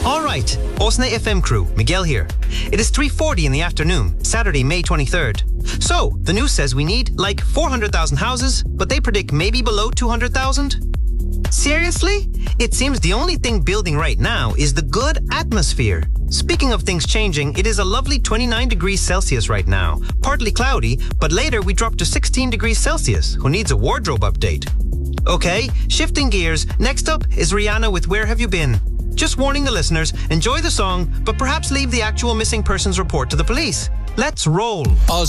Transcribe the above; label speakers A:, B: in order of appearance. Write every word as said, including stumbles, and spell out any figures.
A: All right, Osna F M crew, Miguel here. It is three forty in the afternoon, Saturday, May twenty-third. So, the news says we need like four hundred thousand houses, but they predict maybe below two hundred thousand? Seriously? It seems the only thing building right now is the good atmosphere. Speaking of things changing, it is a lovely twenty-nine degrees Celsius right now. Partly cloudy, but later we drop to sixteen degrees Celsius. Who needs a wardrobe update? Okay, shifting gears. Next up is Rihanna with Where Have You Been? Just warning the listeners, enjoy the song, but perhaps leave the actual missing persons report to the police. Let's roll.